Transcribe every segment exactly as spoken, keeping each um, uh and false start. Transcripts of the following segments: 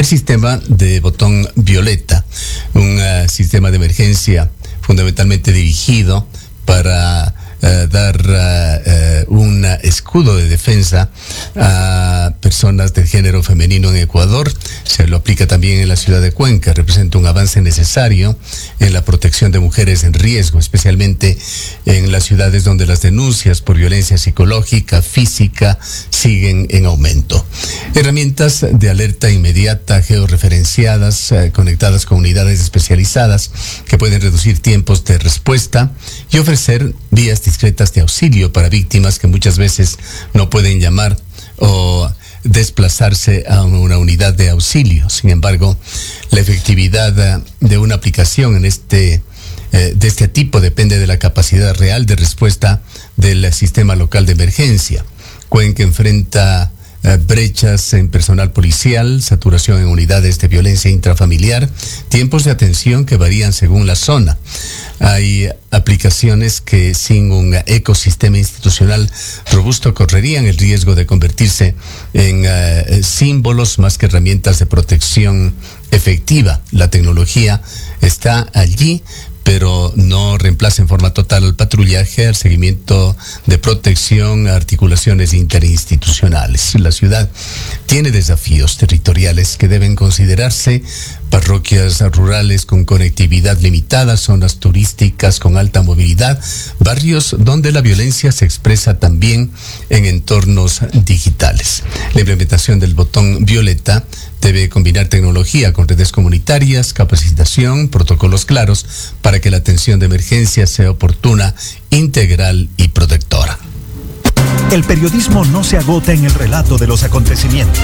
sistema de botón violeta, un uh, sistema de emergencia fundamentalmente dirigido para Uh, dar uh, uh, un escudo de defensa a personas del género femenino en Ecuador. Se lo aplica también en la ciudad de Cuenca. Representa un avance necesario en la protección de mujeres en riesgo, especialmente en las ciudades donde las denuncias por violencia psicológica, física, siguen en aumento. Herramientas de alerta inmediata, georreferenciadas, uh, conectadas con unidades especializadas que pueden reducir tiempos de respuesta y ofrecer vías discretas de auxilio para víctimas que muchas veces no pueden llamar o desplazarse a una unidad de auxilio. Sin embargo, la efectividad de una aplicación en este, eh, de este tipo depende de la capacidad real de respuesta del sistema local de emergencia. Cuenca enfrenta Uh, brechas en personal policial, saturación en unidades de violencia intrafamiliar, tiempos de atención que varían según la zona. Hay aplicaciones que sin un ecosistema institucional robusto correrían el riesgo de convertirse en uh, símbolos más que herramientas de protección efectiva. La tecnología está allí, pero no reemplaza en forma total al patrullaje, al seguimiento de protección, a articulaciones interinstitucionales. La ciudad tiene desafíos territoriales que deben considerarse: parroquias rurales con conectividad limitada, zonas turísticas con alta movilidad, barrios donde la violencia se expresa también en entornos digitales. La implementación del botón violeta debe combinar tecnología con redes comunitarias, capacitación, protocolos claros para que la atención de emergencia sea oportuna, integral y protectora. El periodismo no se agota en el relato de los acontecimientos.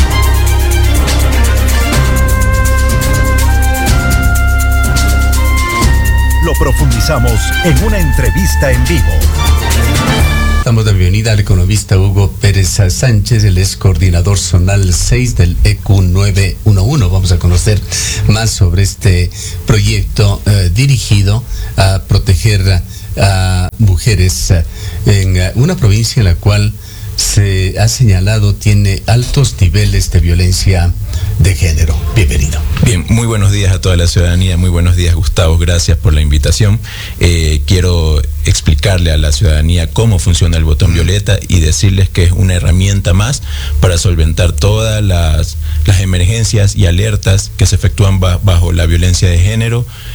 Lo profundizamos en una entrevista en vivo. Damos la bienvenida al economista Hugo Pérez Sánchez, él es coordinador zonal seis del E Q nueve uno uno. Vamos a conocer más sobre este proyecto eh, dirigido a proteger a mujeres eh, en eh, una provincia en la cual se ha señalado tiene altos niveles de violencia de género. Bienvenido. Bien, muy buenos días a toda la ciudadanía, muy buenos días, Gustavo, gracias por la invitación. Eh, quiero explicarle a la ciudadanía cómo funciona el botón violeta y decirles que es una herramienta más para solventar todas las, las emergencias y alertas que se efectúan ba- bajo la violencia de género